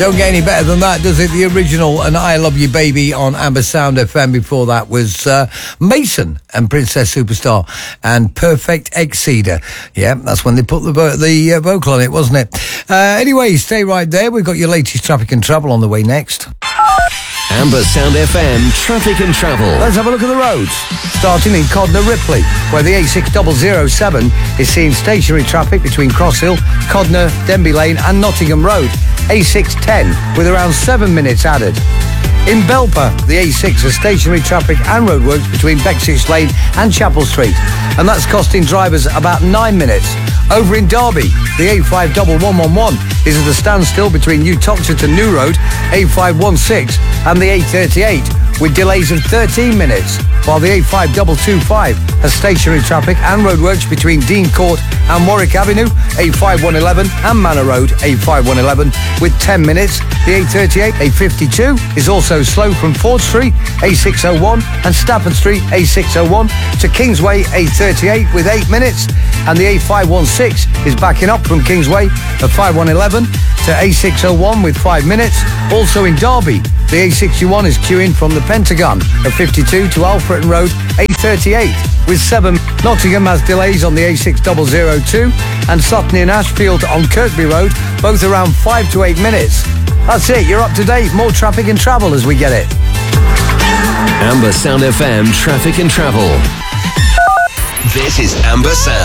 Don't get any better than that, does it? The original and I Love You Baby on Amber Sound FM. Before that was Mason and Princess Superstar and Perfect Exceeder. Yeah, that's when they put the vocal on it, wasn't it? Anyway, stay right there. We've got your latest traffic and travel on the way next. Amber Sound FM Traffic and Travel. Let's have a look at the roads. Starting in Codnor Ripley, where the A6007 is seeing stationary traffic between Cross Hill, Codnor, Denby Lane and Nottingham Road. A610 with around 7 minutes added. In Belper, the A6 has stationary traffic and roadworks between Bexich Lane and Chapel Street, and that's costing drivers about 9 minutes. Over in Derby, the A51111 is at a standstill between New Toxteth New Road, A516 and the A38 with delays of 13 minutes, while the A5225 has stationary traffic and roadworks between Dean Court and Warwick Avenue, A5111 and Manor Road, A5111 with 10 minutes. The A38, A52 is also slow from Ford Street, A601 and Stafford Street, A601 to Kingsway, A38 with 8 minutes, and the A516 is backing up from Kingsway at 5111 to A601 with 5 minutes. Also in Derby, the A61 is queuing from the Pentagon at 52 to Alfreton Road, A38 with 7. Nottingham has delays on the A6002 and Sutton in Ashfield on Kirkby Road, both around 5 to 8 minutes. That's it, you're up to date. More traffic and travel as we get it. Amber Sound FM Traffic and Travel. This is Amber Sound.